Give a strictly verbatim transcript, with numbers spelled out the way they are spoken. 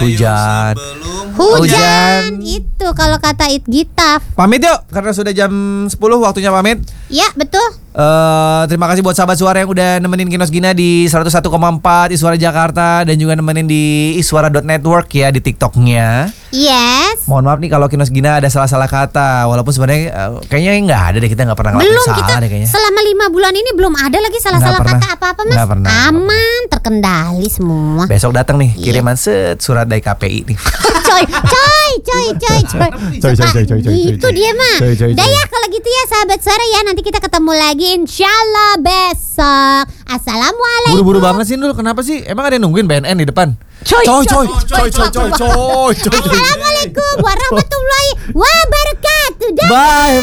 Hujan. Hujan itu kalau kata It Gitaf. Pamit yuk karena sudah jam sepuluh waktunya pamit. Ya betul. Uh, terima kasih buat sahabat suara yang udah nemenin Kinos Gina di seratus satu koma empat Iswara Jakarta dan juga nemenin di iswara dot network ya di TikToknya. Yes. Mohon maaf nih kalau Kinos Gina ada salah-salah kata, walaupun sebenarnya uh, kayaknya nggak ada deh, kita nggak pernah ngelakuin belum salah kita deh kayaknya. Selama lima bulan ini belum ada lagi salah-salah Nggak kata pernah. apa-apa mas. Nggak pernah. Aman, terkendali semua. Besok datang nih kiriman set surat dari K P I nih. Coy, coy, coy, coy, coy. Coy, coy, coy, coy, coy, Gitu coy. dia mah. Coy, coy, coy. Dah ya kalau gitu ya sahabat suara ya, nanti kita ketemu lagi insyaallah besok. Assalamualaikum. Buru-buru banget sih Nul, kenapa sih? Emang ada yang nungguin B N N di depan? Coy, coy, coy, coy, coy, coy, coy, coy, coy. Assalamualaikum warahmatullahi wabarakatuh. Dah. Bye.